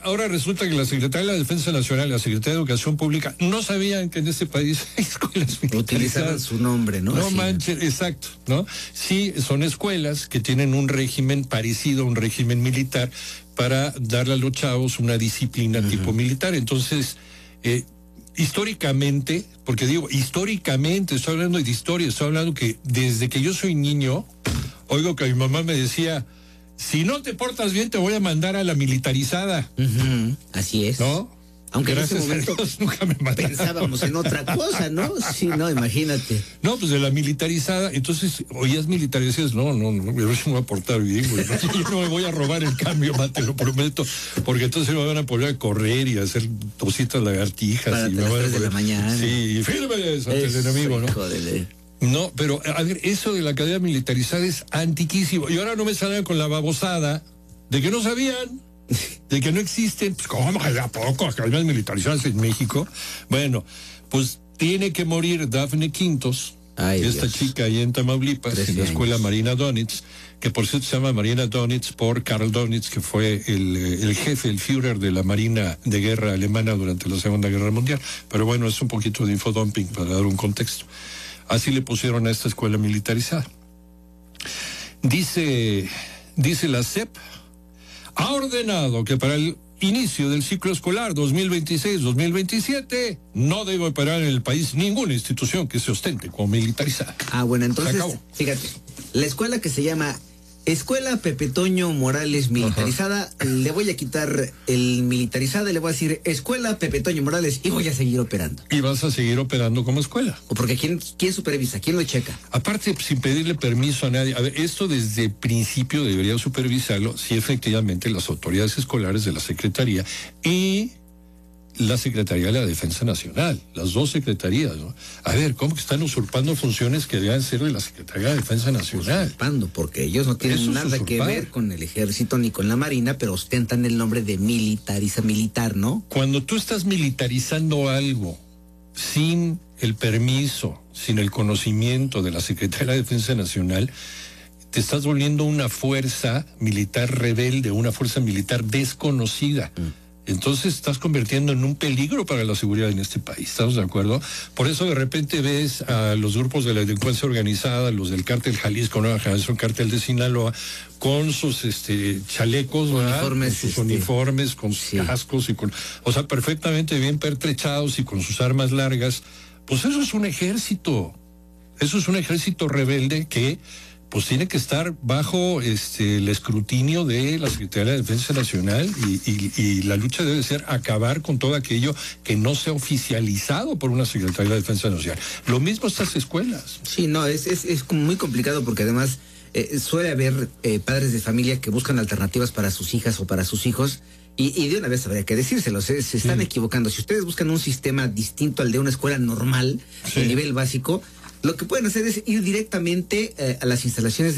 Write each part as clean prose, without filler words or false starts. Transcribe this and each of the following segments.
ahora resulta que la Secretaría de la Defensa Nacional y la Secretaría de Educación Pública no sabían que en este país hay escuelas militarizadas. Utilizaban su nombre, ¿no? No manches, exacto, ¿no? Sí, son escuelas que tienen un régimen parecido a un régimen militar para darle a los chavos una disciplina tipo militar. Entonces, históricamente, porque digo, históricamente, estoy hablando de historia, estoy hablando que desde que yo soy niño, oigo que mi mamá me decía, si no te portas bien te voy a mandar a la militarizada. Así es. ¿No? Aunque gracias en ese momento a Dios, nunca me mandaron. pensábamos en otra cosa, ¿no? Sí, no, imagínate. No, pues de la militarizada, entonces oías militar y decías, no, yo sí me voy a portar bien, güey. Yo no me voy a robar el cambio, te lo prometo, porque entonces me van a poner a correr y a hacer cositas lagartijas. Para y las 3 de la mañana. Sí, fírmeles ante el enemigo, ¿no? Jodele. No, pero a ver, eso de la cadena militarizada es antiquísimo. Y ahora no me salgan con la babosada de que no sabían, de que no existen. Pues, ¿cómo que a poco academias militarizadas en México? Bueno, pues tiene que morir Dafne Quintos, esta Dios. chica ahí en Tamaulipas, en la escuela Marina Donitz, que por cierto se llama Marina Donitz por Karl Donitz, que fue el jefe, el Führer de la Marina de Guerra alemana durante la Segunda Guerra Mundial. Pero bueno, es un poquito de infodumping para dar un contexto. Así le pusieron a esta escuela militarizada. Dice la SEP, ha ordenado que para el inicio del ciclo escolar 2026-2027 no debe operar en el país ninguna institución que se ostente como militarizada. Bueno, entonces, fíjate, la escuela que se llama Escuela Pepe Toño Morales Militarizada, le voy a quitar el militarizada y le voy a decir Escuela Pepe Toño Morales y voy a seguir operando. Y vas a seguir operando como escuela. ¿O porque quién supervisa? ¿Quién lo checa? Aparte, sin pedirle permiso a nadie. A ver, esto desde el principio debería supervisarlo si efectivamente las autoridades escolares de la Secretaría y la Secretaría de la Defensa Nacional, las dos secretarías, ¿no? A ver, ¿cómo que están usurpando funciones que deben ser de la Secretaría de Defensa Nacional? Usurpando, porque ellos no tienen nada que ver con el ejército ni con la marina, pero ostentan el nombre de militar, ¿no? Cuando tú estás militarizando algo sin el permiso, sin el conocimiento de la Secretaría de la Defensa Nacional, te estás volviendo una fuerza militar rebelde, una fuerza militar desconocida. Entonces estás convirtiendo en un peligro para la seguridad en este país, ¿estamos de acuerdo? Por eso de repente ves a los grupos de la delincuencia organizada, los del cártel Jalisco, Nueva Generación, cártel de Sinaloa, con sus chalecos, uniformes, con sus uniformes, con sus cascos, o sea, perfectamente bien pertrechados y con sus armas largas. Pues eso es un ejército rebelde que pues tiene que estar bajo el escrutinio de la Secretaría de la Defensa Nacional y la lucha debe ser acabar con todo aquello que no sea oficializado por una Secretaría de la Defensa Nacional. Lo mismo estas escuelas. Sí, no, es muy complicado porque además suele haber padres de familia que buscan alternativas para sus hijas o para sus hijos. Y de una vez habría que decírselos, se están equivocando. Si ustedes buscan un sistema distinto al de una escuela normal, de nivel básico, lo que pueden hacer es ir directamente a las instalaciones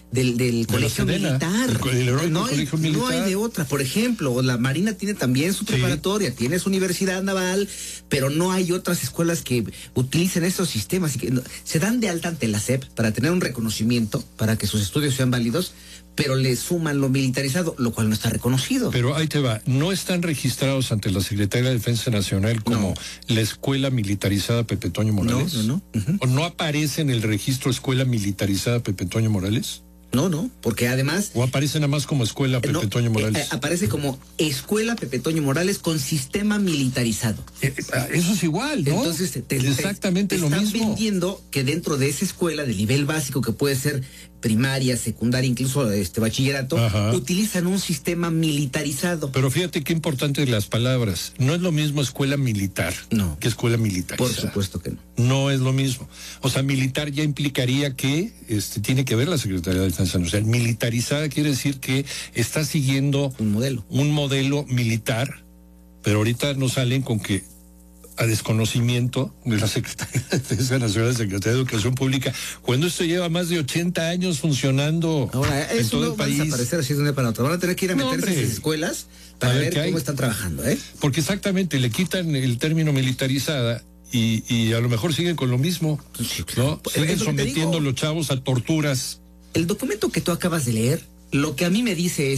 del colegio militar. No hay de otra. Por ejemplo, la Marina tiene también su preparatoria, tiene su universidad naval, pero no hay otras escuelas que utilicen estos sistemas y que se dan de alta ante la SEP para tener un reconocimiento, para que sus estudios sean válidos, pero le suman lo militarizado, lo cual no está reconocido. Pero ahí te va, ¿no están registrados ante la Secretaría de Defensa Nacional como la Escuela Militarizada Pepe Toño Morales? No. ¿O no aparece en el registro Escuela Militarizada Pepe Toño Morales? No, porque además... ¿O aparece nada más como Escuela Pepe Toño Morales? Aparece como Escuela Pepe Toño Morales con sistema militarizado. Eso es igual, ¿no? Entonces, exactamente lo mismo. Están vendiendo que dentro de esa escuela de nivel básico, que puede ser primaria, secundaria, incluso bachillerato, utilizan un sistema militarizado. Pero fíjate qué importante las palabras. No es lo mismo escuela militar que escuela militarizada. Por supuesto que no. No es lo mismo. O sea, militar ya implicaría que tiene que ver la Secretaría de Defensa Nacional. Militarizada quiere decir que está siguiendo un modelo militar, pero ahorita no salen con que a desconocimiento de la Secretaría de Defensa Nacional, Secretaría de Educación Pública, cuando esto lleva más de 80 años funcionando en todo el país. Ahora, eso no va a desaparecer así de una para otra. Van a tener que ir a meterse en esas escuelas para ver cómo están trabajando, Porque exactamente, le quitan el término militarizada y a lo mejor siguen con lo mismo, ¿no? Siguen sometiendo a los chavos a torturas. El documento que tú acabas de leer, lo que a mí me dice es,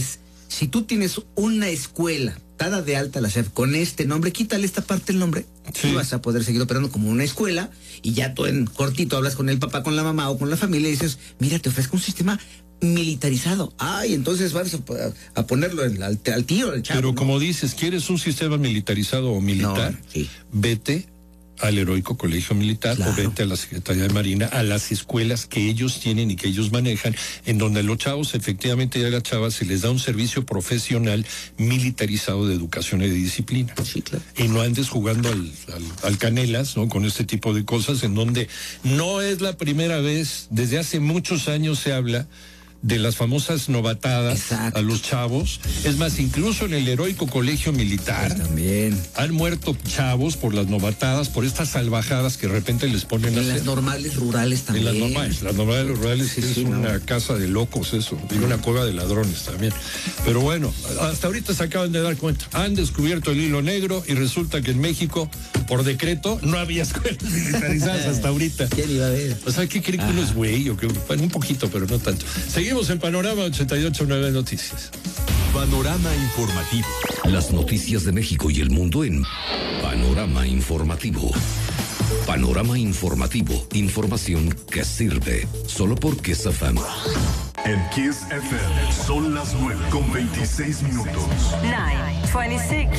Si tú tienes una escuela dada de alta la SEP con este nombre, quítale esta parte del nombre, sí, y vas a poder seguir operando como una escuela, y ya tú en cortito hablas con el papá, con la mamá o con la familia y dices, mira, te ofrezco un sistema militarizado. Ay, entonces vas a ponerlo al tío, al chavo. Pero ¿no? como dices, ¿quieres un sistema militarizado o militar? No, sí. Vete al Heroico Colegio Militar, Claro, o vete a la Secretaría de Marina, a las escuelas que ellos tienen y que ellos manejan, en donde a los chavos, efectivamente, y a las chavas se les da un servicio profesional militarizado de educación y de disciplina. Sí, claro. Y no andes jugando al canelas, ¿no? Con este tipo de cosas, en donde no es la primera vez, desde hace muchos años se habla de las famosas novatadas. Exacto. A los chavos. Es más, incluso en el Heroico Colegio Militar También. han muerto chavos por las novatadas, por estas salvajadas que de repente les ponen a En las hacer. normales rurales En también. las normales rurales Sí, es sí, una no. casa de locos eso, y una cueva de ladrones también. Pero bueno, hasta ahorita se acaban de dar cuenta. Han descubierto el hilo negro y resulta que en México, por decreto, no había escuelas militarizadas hasta ahorita. ¿Quién iba a ver? O sea, ¿qué cree que uno es güey? O que, bueno, un poquito, pero no tanto. Seguimos en Panorama 88.9 Noticias. Panorama informativo. Las noticias de México y el mundo en Panorama Informativo. Panorama Informativo. Información que sirve. Solo por Kiss FM. En Kiss FM son las 9:26. 9:26.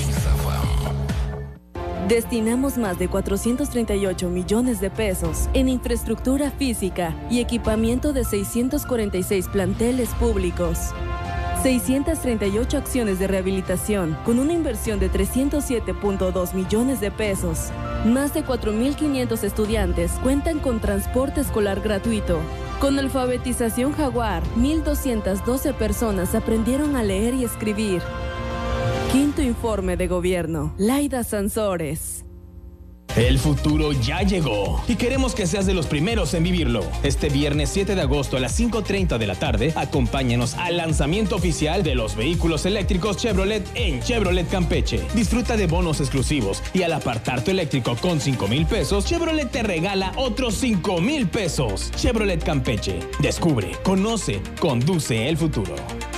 Destinamos más de 438 millones de pesos en infraestructura física y equipamiento de 646 planteles públicos. 638 acciones de rehabilitación con una inversión de 307.2 millones de pesos. Más de 4.500 estudiantes cuentan con transporte escolar gratuito. Con alfabetización Jaguar, 1.212 personas aprendieron a leer y escribir. Quinto informe de gobierno. Laida Sansores. El futuro ya llegó y queremos que seas de los primeros en vivirlo. Este viernes 7 de agosto a las 5:30 de la tarde, acompáñanos al lanzamiento oficial de los vehículos eléctricos Chevrolet en Chevrolet Campeche. Disfruta de bonos exclusivos y al apartar tu eléctrico con 5,000 pesos, Chevrolet te regala otros 5,000 pesos. Chevrolet Campeche. Descubre, conoce, conduce el futuro.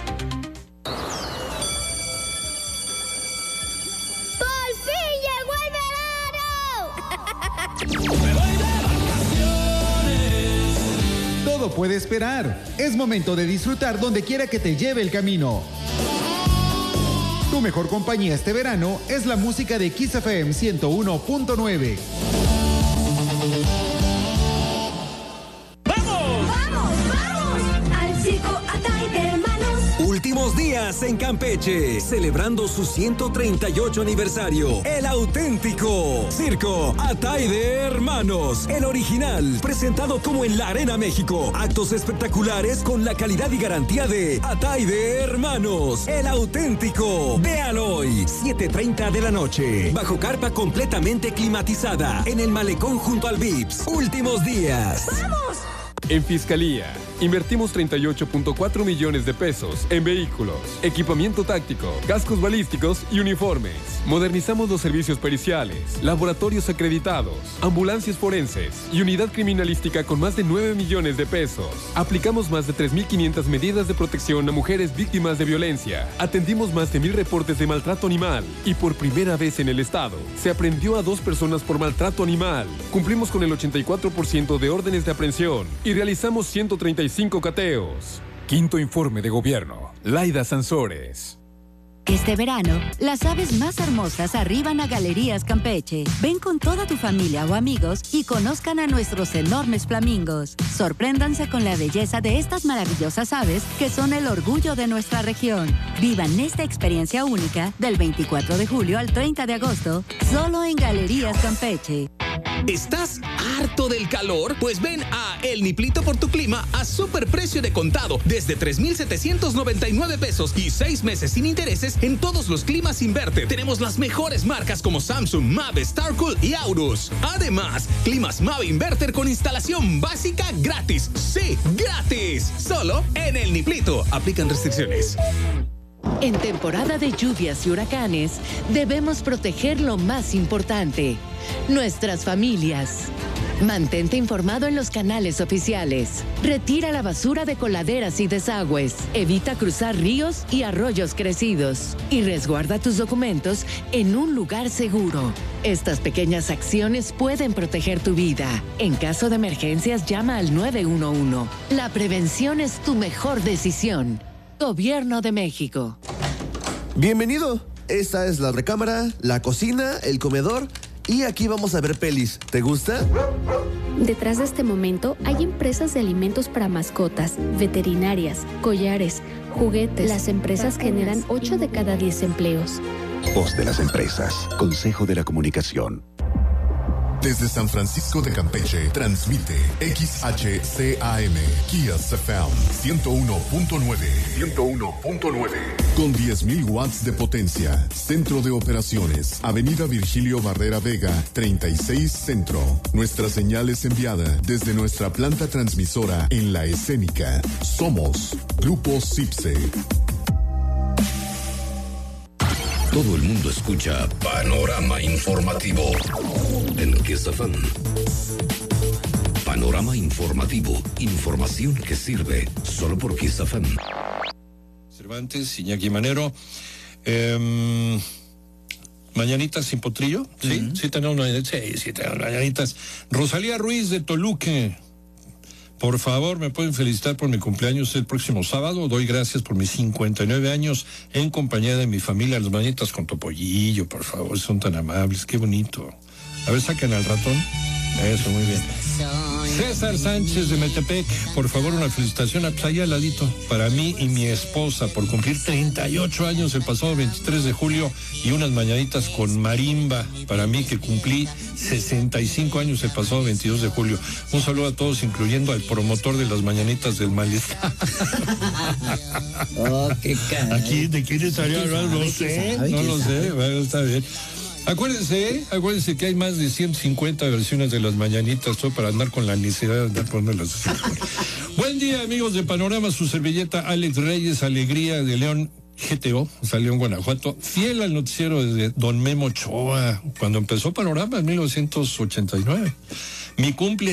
Todo puede esperar. Es momento de disfrutar donde quiera que te lleve el camino. Tu mejor compañía este verano es la música de Kiss FM 101.9. Al circo Atay de Hermanos. Últimos días en Campeche, celebrando su 138 aniversario. El auténtico Circo Atay de Hermanos, el original, presentado como en la Arena México. Actos espectaculares con la calidad y garantía de Atay de Hermanos, el auténtico. Véalo hoy, 7:30 de la noche, bajo carpa completamente climatizada, en el malecón junto al Vips. Últimos días. ¡Vamos! En Fiscalía, invertimos 38.4 millones de pesos en vehículos, equipamiento táctico, cascos balísticos y uniformes. Modernizamos los servicios periciales, laboratorios acreditados, ambulancias forenses y unidad criminalística con más de 9 millones de pesos. Aplicamos más de 3.500 medidas de protección a mujeres víctimas de violencia. Atendimos más de 1,000 reportes de maltrato animal y por primera vez en el estado se aprehendió a 2 personas por maltrato animal. Cumplimos con el 84% de órdenes de aprehensión y realizamos 135 cateos. Quinto informe de gobierno. Laida Sansores. Este verano, las aves más hermosas arriban a Galerías Campeche. Ven con toda tu familia o amigos y conozcan a nuestros enormes flamingos. Sorpréndanse con la belleza de estas maravillosas aves que son el orgullo de nuestra región. Vivan esta experiencia única del 24 de julio al 30 de agosto, solo en Galerías Campeche. ¿Estás harto del calor? Pues ven a El Niplito por tu clima a superprecio de contado desde 3,799 pesos y 6 meses sin intereses en todos los climas Inverter. Tenemos las mejores marcas como Samsung, Mave, Starcool y Aurus. Además, climas Mave Inverter con instalación básica gratis. ¡Sí, gratis! Solo en El Niplito. Aplican restricciones. En temporada de lluvias y huracanes, debemos proteger lo más importante, nuestras familias. Mantente informado en los canales oficiales. Retira la basura de coladeras y desagües. Evita cruzar ríos y arroyos crecidos. Y resguarda tus documentos en un lugar seguro. Estas pequeñas acciones pueden proteger tu vida. En caso de emergencias, llama al 911. La prevención es tu mejor decisión. Gobierno de México. Bienvenido. Esta es la recámara, la cocina, el comedor y aquí vamos a ver pelis. ¿Te gusta? Detrás de este momento hay empresas de alimentos para mascotas, veterinarias, collares, juguetes. Las empresas generan 8 de cada 10 empleos. Voz de las empresas. Consejo de la Comunicación. Desde San Francisco de Campeche, transmite XHCAM, Kiss FM 101.9. 101.9. Con 10.000 watts de potencia. Centro de operaciones. Avenida Virgilio Barrera Vega, 36 Centro. Nuestra señal es enviada desde nuestra planta transmisora en La Escénica. Somos Grupo CIPSE. Todo el mundo escucha Panorama Informativo en Kiss FM. Panorama Informativo, información que sirve solo por Kiss FM. Cervantes, Iñaki Manero. Mañanitas sin potrillo, ¿sí? Sí tenemos mañanitas. Rosalía Ruiz de Toluque. Por favor, me pueden felicitar por mi cumpleaños el próximo sábado. Doy gracias por mis 59 años en compañía de mi familia. Las mañanitas con topollillo, por favor, son tan amables. Qué bonito. A ver, saquen al ratón. Eso, muy bien. César Sánchez de Metepec, por favor, una felicitación allá al ladito para mí y mi esposa por cumplir 38 años el pasado 23 de julio y unas mañanitas con marimba para mí que cumplí 65 años el pasado 22 de julio. Un saludo a todos, incluyendo al promotor de las mañanitas del malestar. Oh, qué cara. Aquí, ¿de quién estaría hablando? No sé, no lo sé. Bueno, está bien. Acuérdense que hay más de 150 versiones de las mañanitas, todo para andar con la necesidad de andar poniéndolas. Buen día, amigos de Panorama, su servilleta Alex Reyes, Alegría de León GTO, León, Guanajuato, fiel al noticiero desde Don Memo Ochoa, cuando empezó Panorama en 1989. Mi cumple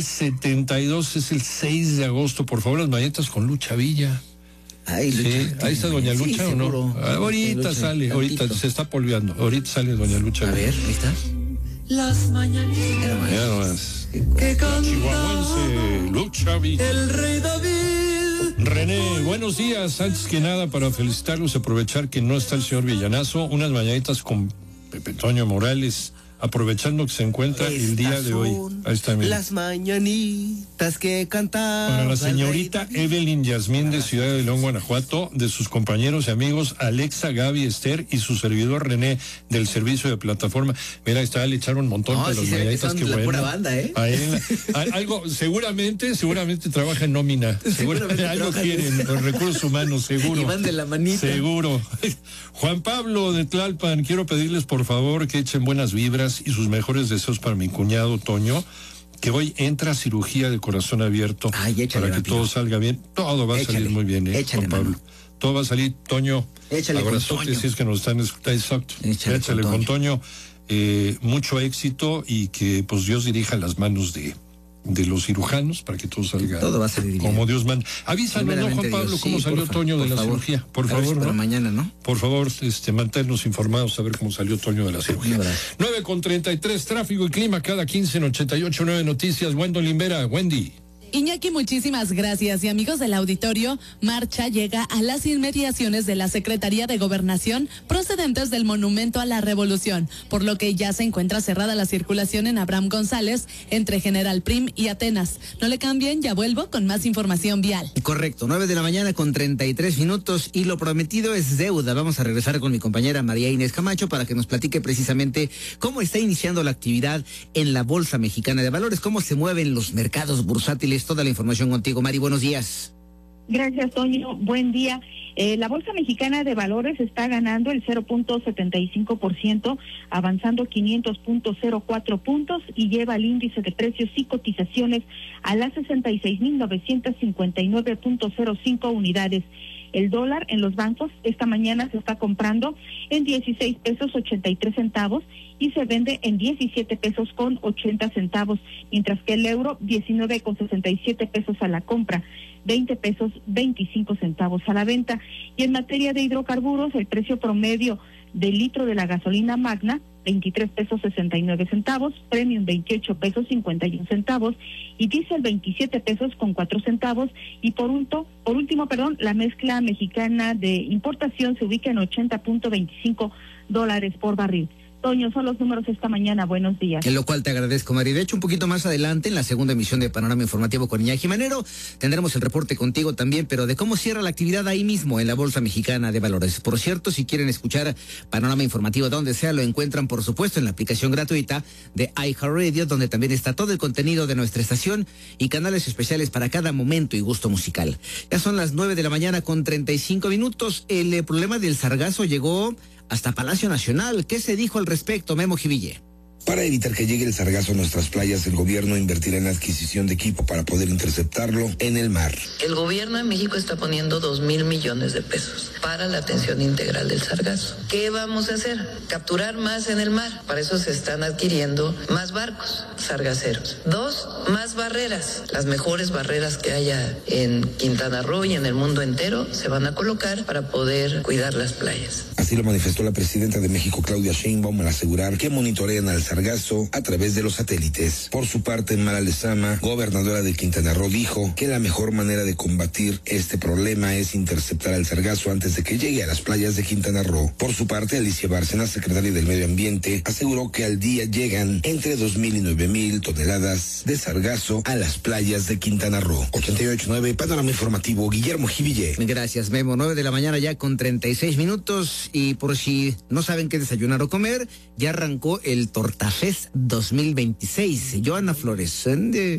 72 es el 6 de agosto, por favor, las mañanitas con Lucha Villa. Ay, Lucha, sí, ahí está Doña Lucha, ¿o no? Ahorita sale, ahorita se está polveando. Ahorita sale Doña Lucha. A ver, ahí está. Las mañanitas. Mira nomás. Que chihuahuense, Lucha Villa. El rey David. René, buenos días. Antes que nada, para felicitarlos, aprovechar que no está el señor Villanazo, unas mañanitas con Pepe Toño Morales. Aprovechando que se encuentra el día de hoy. Ahí está, mira. Las mañanitas que cantaba. Para la señorita Evelyn Yasmín de Ciudad de León, Guanajuato, de sus compañeros y amigos Alexa, Gaby, Esther y su servidor René del servicio de plataforma. Mira, ahí está, le echaron un montón de los mañanitas. Que bueno. Pura banda, ¿eh? Algo, seguramente trabaja en nómina. Seguramente algo quieren, los recursos humanos, seguro. Y van de la manita. Seguro. Juan Pablo de Tlalpan, quiero pedirles por favor que echen buenas vibras y sus mejores deseos para mi cuñado Toño, que hoy entra a cirugía de corazón abierto. Ay, para que todo salga bien. Todo va a salir muy bien, Juan Pablo. Mano. Todo va a salir, Toño. Échale abrazote, con Toño. si es que nos están escuchando. Exacto. Échale con Toño. Mucho éxito y que pues Dios dirija las manos de los cirujanos para que todo salga. Todo va a salir bien. Como Dios manda. Avísanos, ¿no, Juan Pablo, Dios, cómo salió Toño de la cirugía? Por favor, ¿no? Mañana, ¿no? Por favor, mantenernos informados a ver cómo salió Toño de la cirugía. 9:33, tráfico y clima cada 15 en 88.9 Noticias. Wendolyn Vera, Wendy. Iñaki, muchísimas gracias. Y amigos del auditorio, marcha llega a las inmediaciones de la Secretaría de Gobernación procedentes del Monumento a la Revolución, por lo que ya se encuentra cerrada la circulación en Abraham González entre General Prim y Atenas. No le cambien, ya vuelvo con más información vial. Correcto, 9:33 y lo prometido es deuda. Vamos a regresar con mi compañera María Inés Camacho para que nos platique precisamente cómo está iniciando la actividad en la Bolsa Mexicana de Valores, cómo se mueven los mercados bursátiles. Toda la información contigo, Mari, buenos días. Gracias, Toño, buen día. La Bolsa Mexicana de Valores está ganando el 0.75%, avanzando 500.04 puntos y lleva el índice de precios y cotizaciones a las 66.959.05 unidades. El dólar en los bancos esta mañana se está comprando en 16 pesos 83 centavos y se vende en 17 pesos con 80 centavos, mientras que el euro 19 con 67 pesos a la compra, 20 pesos 25 centavos a la venta. Y en materia de hidrocarburos, el precio promedio del litro de la gasolina Magna, 23 pesos 69 centavos, Premium 28 pesos 51 centavos y Diesel 27 pesos con 4 centavos. Y por último, la mezcla mexicana de importación se ubica en $80.25 por barril. Toño, son los números esta mañana. Buenos días. En lo cual te agradezco, Mari. De hecho, un poquito más adelante, en la segunda emisión de Panorama Informativo con Iñaki Manero, tendremos el reporte contigo también, pero de cómo cierra la actividad ahí mismo, en la Bolsa Mexicana de Valores. Por cierto, si quieren escuchar Panorama Informativo donde sea, lo encuentran, por supuesto, en la aplicación gratuita de iHeartRadio, donde también está todo el contenido de nuestra estación y canales especiales para cada momento y gusto musical. Ya son las 9 de la mañana con 35 minutos. El problema del sargazo llegó hasta Palacio Nacional. ¿Qué se dijo al respecto, Memo Jiville? Para evitar que llegue el sargazo a nuestras playas, el gobierno invertirá en la adquisición de equipo para poder interceptarlo en el mar. El gobierno de México está poniendo 2,000 millones de pesos para la atención integral del sargazo. ¿Qué vamos a hacer? Capturar más en el mar. Para eso se están adquiriendo más barcos sargaceros. 2, más barreras. Las mejores barreras que haya en Quintana Roo y en el mundo entero se van a colocar para poder cuidar las playas. Así lo manifestó la presidenta de México, Claudia Sheinbaum, al asegurar que monitorean al sargazo a través de los satélites. Por su parte, Mara Lezama, gobernadora de Quintana Roo, dijo que la mejor manera de combatir este problema es interceptar al sargazo antes de que llegue a las playas de Quintana Roo. Por su parte, Alicia Bárcena, secretaria del Medio Ambiente, aseguró que al día llegan entre 2,000 y 9,000 toneladas de sargazo a las playas de Quintana Roo. 88.9, Panorama Informativo, Guillermo Jiville. Gracias, Memo. 9 de la mañana ya con 36 minutos. Y por si no saben qué desayunar o comer, ya arrancó el Tortafest 2026. Joana Flores.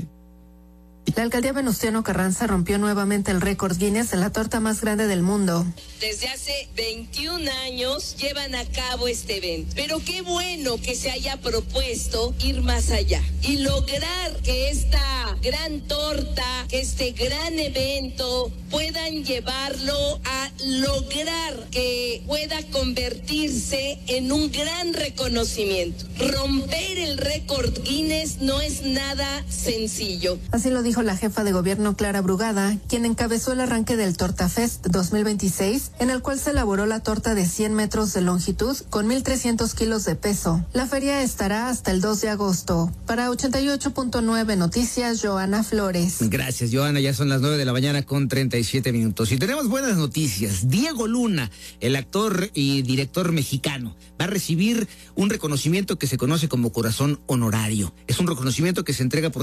La alcaldía Venustiano Carranza rompió nuevamente el récord Guinness de la torta más grande del mundo. Desde hace 21 años llevan a cabo este evento, pero qué bueno que se haya propuesto ir más allá y lograr que esta gran torta, que este gran evento puedan llevarlo a lograr que pueda convertirse en un gran reconocimiento. Romper el récord Guinness no es nada sencillo. Así lo dijo la jefa de gobierno Clara Brugada, quien encabezó el arranque del Tortafest 2026, en el cual se elaboró la torta de 100 metros de longitud con 1,300 kilos de peso. La feria estará hasta el 2 de agosto. Para 88.9 Noticias, Joana Flores. Gracias, Joana. Ya son las 9 de la mañana con 37 minutos. Y tenemos buenas noticias. Diego Luna, el actor y director mexicano, va a recibir un reconocimiento que se conoce como Corazón Honorario. Es un reconocimiento que se entrega por